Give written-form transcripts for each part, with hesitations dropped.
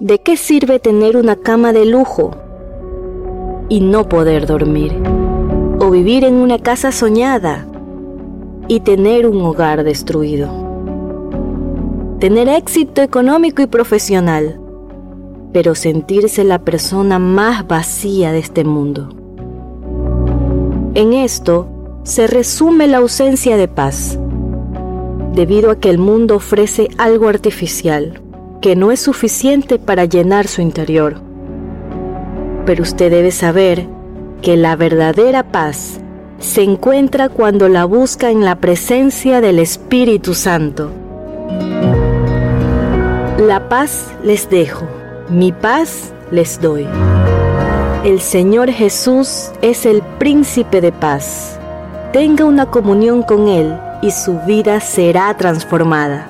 ¿De qué sirve tener una cama de lujo y no poder dormir? O vivir en una casa soñada y tener un hogar destruido. Tener éxito económico y profesional, pero sentirse la persona más vacía de este mundo. En esto se resume la ausencia de paz, debido a que el mundo ofrece algo artificial que no es suficiente para llenar su interior. Pero usted debe saber que la verdadera paz se encuentra cuando la busca en la presencia del Espíritu Santo. La paz les dejo, mi paz les doy. El Señor Jesús es el príncipe de paz. Tenga una comunión con Él y su vida será transformada.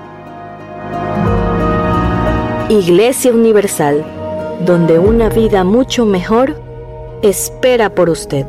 Iglesia Universal, donde una vida mucho mejor espera por usted.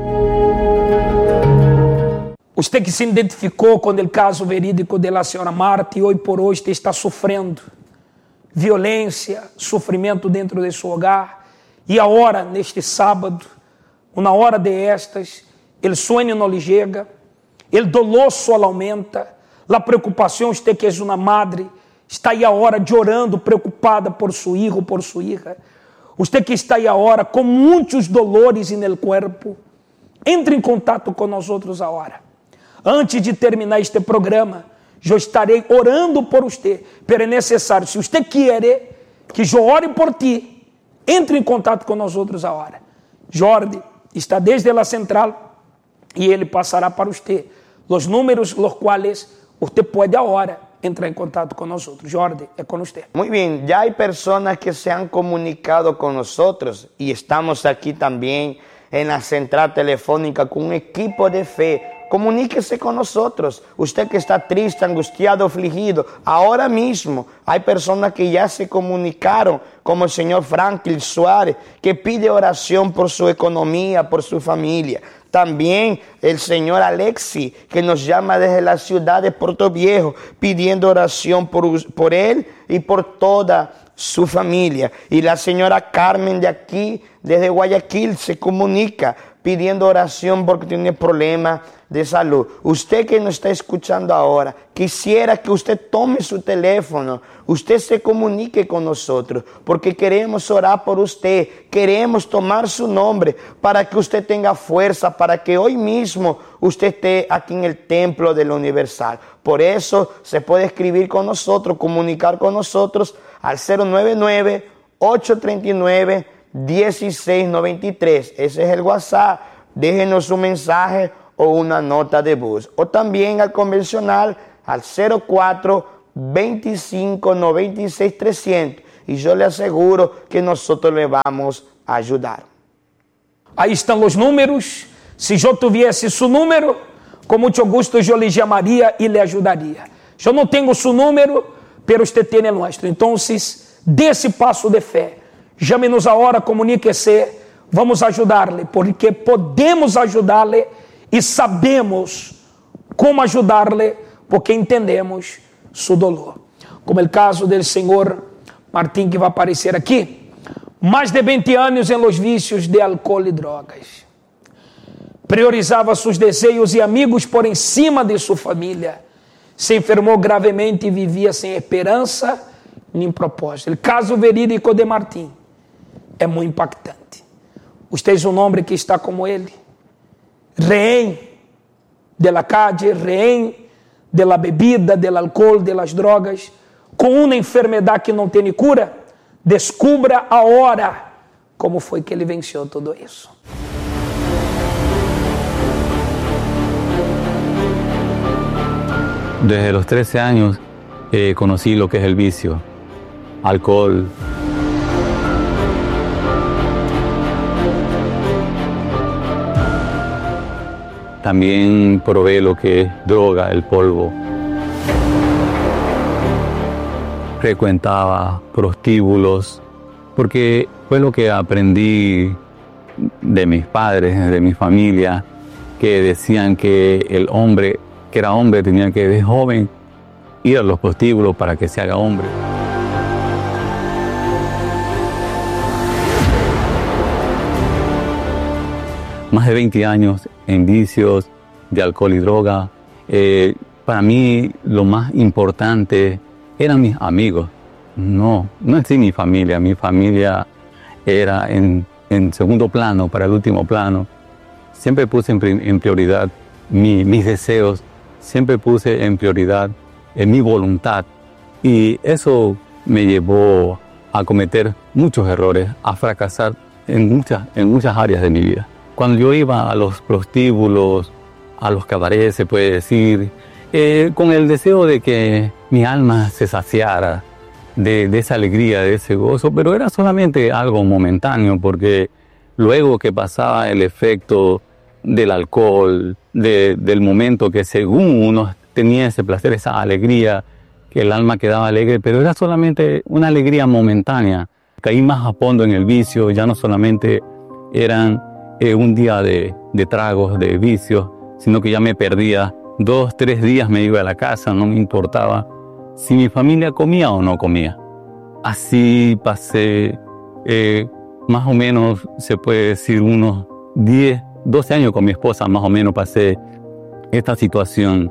Usted que se identificou com o caso verídico da senhora Marta e hoje por hoje está sofrendo violência, sofrimento dentro de seu hogar, e agora, neste sábado, uma hora de estas, o sonho não lhe chega, o dolor só aumenta, a preocupação, usted que é uma madre, está aí agora chorando, preocupada por seu filho, por sua hija, usted que está aí agora com muitos dolores no corpo, entre em contato com nós outros agora. Antes de terminar este programa, eu estarei orando por você, pero é necessário, se você quer que eu ore por ti, entre em contato com nós outros agora. Jordi está desde a central e ele passará para você os números los quales você pode agora entrar em contato com nós outros. Jordi, é com você. Muy bien, ya hay personas que se han comunicado con nosotros y estamos aquí también en la central telefónica con un equipo de fe. Comuníquese con nosotros. Usted que está triste, angustiado, afligido, ahora mismo hay personas que ya se comunicaron, como el señor Franklin Suárez, que pide oración por su economía, por su familia. También el señor Alexi, que nos llama desde la ciudad de Puerto Viejo, pidiendo oración por él y por toda su familia. Y la señora Carmen de aquí, desde Guayaquil, se comunica pidiendo oración porque tiene problemas de salud. Usted que nos está escuchando ahora, quisiera que usted tome su teléfono, usted se comunique con nosotros, porque queremos orar por usted, queremos tomar su nombre para que usted tenga fuerza, para que hoy mismo usted esté aquí en el templo de la Universal. Por eso se puede escribir con nosotros, comunicar con nosotros al 099-839-1693. Ese es el WhatsApp. Déjenos un mensaje o una nota de voz. O también al convencional al 04-25-96-300. Y yo le aseguro que nosotros le vamos a ayudar. Aí estão os números. Se eu tivesse seu número, com muito gosto eu lhe chamaria e lhe ajudaria. Eu não tenho seu número, pero usted tiene nuestro. Entonces, dê esse passo de fé. Chame-nos agora, comunique-se. Vamos ajudar-lhe, porque podemos ajudar-lhe e sabemos como ajudar-lhe, porque entendemos seu dolor. Como o caso do senhor Martim, que vai aparecer aqui, mais de 20 anos em los vícios de álcool e drogas. Priorizava seus desejos e amigos por encima de sua família. Se enfermou gravemente e vivia sem esperança nem propósito. O caso verídico de Martim é muito impactante. Usted es un hombre que está como él, rehén de la calle, rehén de la bebida, del alcohol, de las drogas, com uma enfermedade que não tem cura. Descubra agora como foi que ele venceu tudo isso. Desde los 13 años conocí lo que es el vicio, alcohol. También probé lo que es droga, el polvo. Frecuentaba prostíbulos, porque fue lo que aprendí de mis padres, de mi familia, que decían que el hombre, que era hombre, tenía que de joven ir a los prostíbulos para que se haga hombre. más de 20 años en vicios de alcohol y droga. Para mí lo más importante eran mis amigos, no en sí mi familia. Mi familia era en segundo plano, para el último plano. Siempre puse en prioridad mis deseos, siempre puse en prioridad mi voluntad, y eso me llevó a cometer muchos errores, a fracasar en muchas áreas de mi vida. Cuando yo iba a los prostíbulos, a los cabarets, se puede decir, con el deseo de que mi alma se saciara de esa alegría, de ese gozo, pero era solamente algo momentáneo, porque luego que pasaba el efecto del alcohol, del momento que según uno tenía ese placer, esa alegría, que el alma quedaba alegre, pero era solamente una alegría momentánea. Caí más a fondo en el vicio, ya no solamente eran un día de tragos, de vicios, sino que ya me perdía. 2, 3 días me iba a la casa, no me importaba si mi familia comía o no comía. Así pasé, más o menos, se puede decir, unos 10, 12 años con mi esposa, más o menos pasé esta situación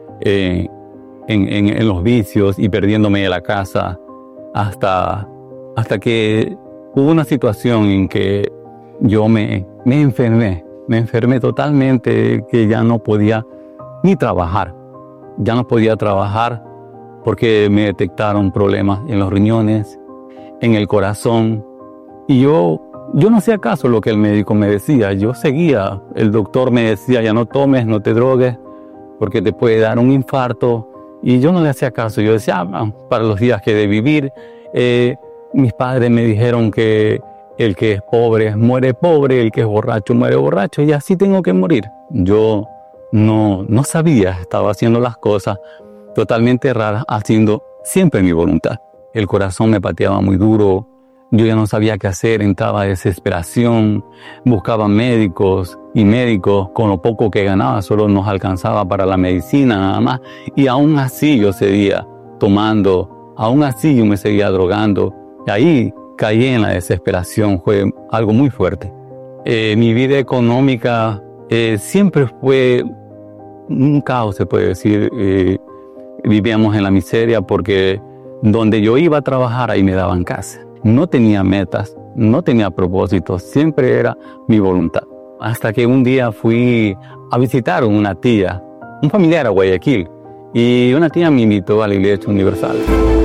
en los vicios y perdiéndome de la casa, hasta que hubo una situación en que yo me enfermé totalmente, que ya no podía ni trabajar. Ya no podía trabajar porque me detectaron problemas en los riñones, en el corazón. Y yo no hacía caso lo que el médico me decía. Yo seguía. El doctor me decía, ya no tomes, no te drogues, porque te puede dar un infarto. Y yo no le hacía caso. Yo decía, para los días que he de vivir. Mis padres me dijeron que el que es pobre muere pobre, el que es borracho muere borracho, y así tengo que morir. Yo no sabía, estaba haciendo las cosas totalmente raras, haciendo siempre mi voluntad. El corazón me pateaba muy duro, yo ya no sabía qué hacer, entraba a desesperación, buscaba médicos, y médicos con lo poco que ganaba solo nos alcanzaba para la medicina nada más, y aún así yo seguía tomando, aún así yo me seguía drogando, y ahí caí en la desesperación, fue algo muy fuerte. Mi vida económica siempre fue un caos, se puede decir. Vivíamos en la miseria porque donde yo iba a trabajar, ahí me daban casa. No tenía metas, no tenía propósitos, siempre era mi voluntad. Hasta que un día fui a visitar a una tía, un familiar a Guayaquil, y una tía me invitó a la Iglesia Universal.